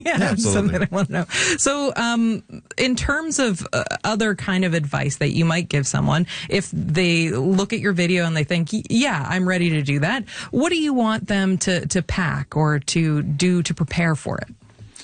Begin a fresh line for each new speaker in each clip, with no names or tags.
Yeah, something I want to know. So, in terms of other kind of advice that you might give someone, if they look at your video and they think, yeah, I'm ready to do that, what do you want them to pack or to do to prepare for it?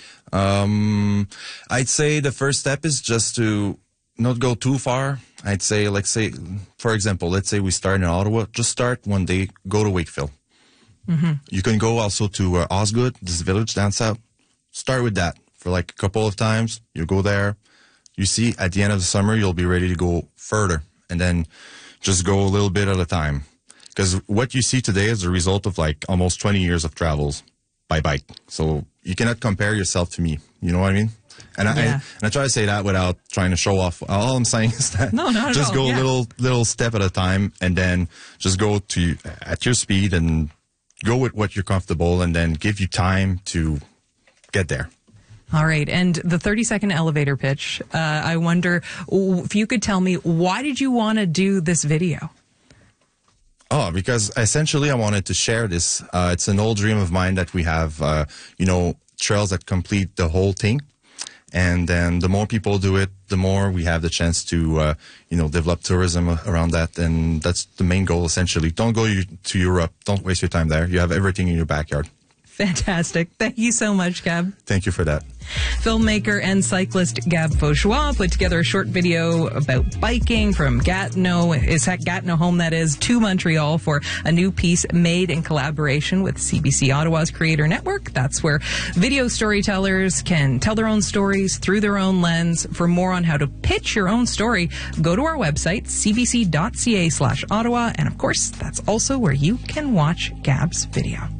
I'd say the first step is just to not go too far. I'd say, for example, let's say we start in Ottawa, just start one day, go to Wakefield. Mm-hmm. You can go also to Osgood, this village down south. Start with that for like a couple of times. You go there. You see, at the end of the summer, you'll be ready to go further and then just go a little bit at a time. Because what you see today is the result of like almost 20 years of travels by bike. So you cannot compare yourself to me. You know what I mean? And I try to say that without trying to show off. All I'm saying is that just go little step at a time and then just go at your speed and go with what you're comfortable and then give you time to get there.
All right. And the 30-second elevator pitch, I wonder if you could tell me, why did you want to do this video?
Oh, because essentially I wanted to share this. It's an old dream of mine that we have, trails that complete the whole thing. And then the more people do it, the more we have the chance to, develop tourism around that. And that's the main goal, essentially. Don't go to Europe. Don't waste your time there. You have everything in your backyard.
Fantastic. Thank you so much, Gab.
Thank you for that.
Filmmaker and cyclist Gab Fauchois put together a short video about biking from Gatineau, home that is, to Montreal for a new piece made in collaboration with CBC Ottawa's Creator Network. That's where video storytellers can tell their own stories through their own lens. For more on how to pitch your own story, go to our website, cbc.ca/Ottawa. And of course, that's also where you can watch Gab's video.